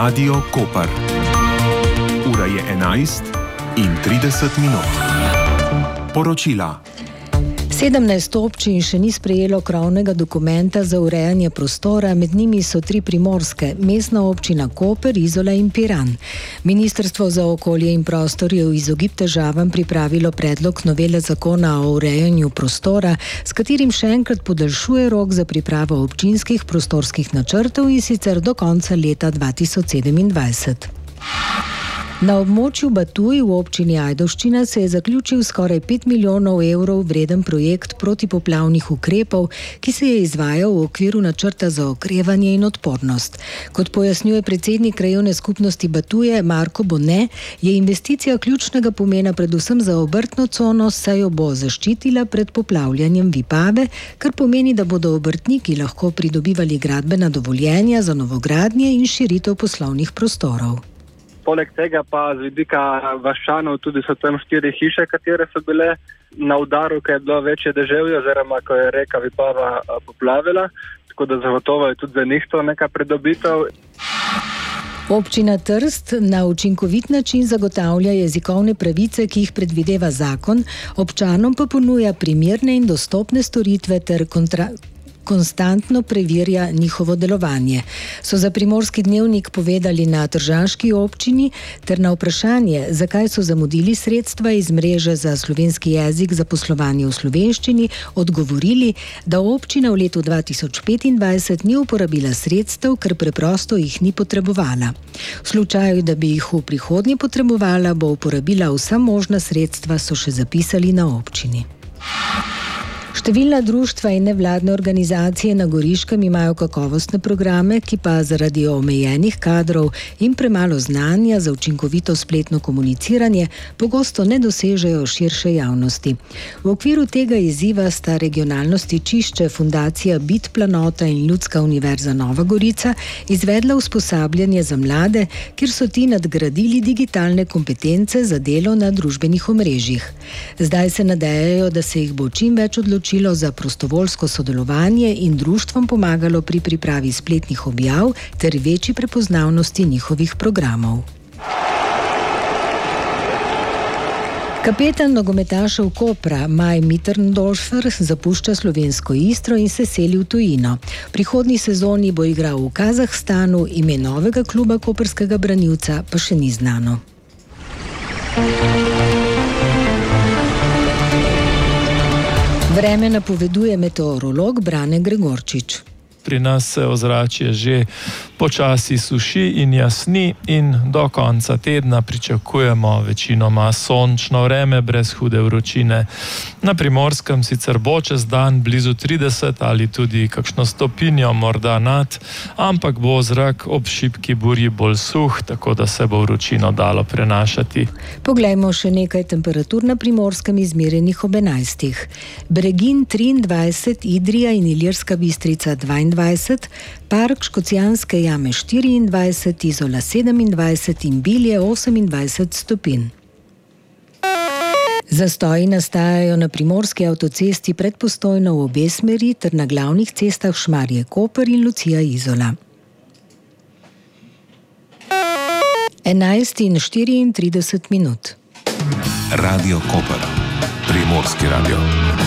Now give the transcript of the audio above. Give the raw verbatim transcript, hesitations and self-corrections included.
Radio Koper. Ura je enajst in trideset minut. Poročila. sedemnajst občin še ni sprejelo krovnega dokumenta za urejanje prostora, med njimi so tri primorske, mestna občina Koper, Izola in Piran. Ministrstvo za okolje in prostor je v izogib težavam pripravilo predlog novele zakona o urejanju prostora, s katerim še enkrat podaljšuje rok za pripravo občinskih prostorskih načrtov, in sicer do konca leta dva tisoč sedemindvajset. Na območju Batuj v občini Ajdovščina se je zaključil skoraj pet milijonov evrov vreden projekt protipoplavnih ukrepov, ki se je izvajal v okviru načrta za okrevanje in odpornost. Kot pojasnjuje predsednik krajevne skupnosti Batuje Marko Bone, je investicija ključnega pomena predvsem za obrtno cono, saj jo bo zaščitila pred poplavljanjem Vipave, kar pomeni, da bodo obrtniki lahko pridobivali gradbena dovoljenja za novogradnje in širitev poslovnih prostorov. Poleg tega pa z vidika vaščanov tudi so tam štiri hiše, katere so bile na udaru, ko je bilo večje deževje, oziroma ko je reka Vipava poplavila, tako da zagotovo je tudi za njih to neka pridobitev. Občina Trst na učinkovit način zagotavlja jezikovne pravice, ki jih predvideva zakon, občanom pa ponuja primerne in dostopne storitve ter kontra... konstantno preverja njihovo delovanje. So za Primorski dnevnik povedali na tržaški občini, ter na vprašanje, zakaj so zamudili sredstva iz mreže za slovenski jezik za poslovanje v slovenščini, odgovorili, da občina v letu dva tisoč petindvajset ni uporabila sredstev, ker preprosto jih ni potrebovala. V slučaju, da bi jih v prihodnje potrebovala, bo uporabila vsa možna sredstva, so še zapisali na občini. Številna društva in nevladne organizacije na Goriškem imajo kakovostne programe, ki pa zaradi omejenih kadrov in premalo znanja za učinkovito spletno komuniciranje pogosto ne dosežejo širše javnosti. V okviru tega izziva sta regionalno stičišče Fundacija Bit Planota in Ljudska univerza Nova Gorica izvedla usposabljanje za mlade, kjer so ti nadgradili digitalne kompetence za delo na družbenih omrežjih. Zdaj se nadejajo, da se jih bo čim več odločilo za prostovoljsko sodelovanje in društvom pomagalo pri pripravi spletnih objav ter večji prepoznavnosti njihovih programov. Kapetan nogometašev Kopra Maj Mitterndorfer zapušča slovensko Istro in se seli v tujino. V prihodnji sezoni bo igral v Kazahstanu, ime novega kluba koprskega branilca pa še ni znano. Vreme napoveduje meteorolog Brane Gregorčič. Pri nas se ozračje že počasi suši in jasni in do konca tedna pričakujemo večinoma sončno vreme brez hude vročine. Na Primorskem sicer bo čez dan blizu trideset ali tudi kakšno stopinjo morda nad, ampak bo zrak ob šibki burji bolj suh, tako da se bo vročino dalo prenašati. Poglejmo še nekaj temperatur na Primorskem, izmerjenih ob enajstih. Bregin triindvajset, Idrija in Ilirska Bistrica dvaindvajset, Park Škocjanske jame štiriindvajset, Izola sedemindvajset in Bilje osemindvajset stopinj. Zastoji nastajajo na primorski avtocesti pred Postojno v obe smeri ter na glavnih cestah Šmarje Koper in Lucija Izola. enajst in štiriintrideset minut. Radio Koper. Primorski radio.